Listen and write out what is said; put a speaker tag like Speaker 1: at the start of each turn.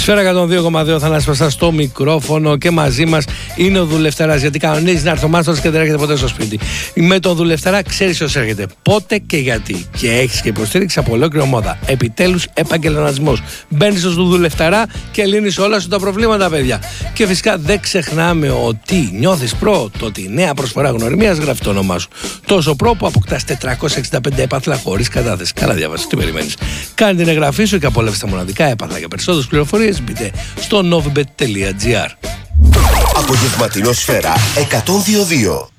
Speaker 1: Σφαίρα 102,2 Θανάσης Παστάς στο μικρόφωνο και μαζί μας είναι ο Δουλευταράς. Γιατί κανονίζει να έρθει ο Μάστορας και δεν έρχεται ποτέ στο σπίτι. Με τον Δουλευταρά ξέρεις ποιος έρχεται, πότε και γιατί. Και έχεις και υποστήριξη από ολόκληρη ομάδα. Επιτέλους επαγγελματισμός. Μπαίνεις στο Δουλευταρά και λύνεις όλα σου τα προβλήματα, παιδιά. Και φυσικά δεν ξεχνάμε ότι νιώθεις προ, το ότι η νέα προσφορά γνωριμίας γράφει το όνομά σου. Τόσο προ που αποκτάς 465 έπαθλα χωρίς κατάθεση. Καλά διάβασες, τι περιμένεις. Κάνε την εγγραφή σου και απολαύσεις τα μοναδικά έπαθλα. Για περισσότερες πληροφορίες μπείτε στο novibet.gr.
Speaker 2: Απογευματινό Σφαίρα 102,2.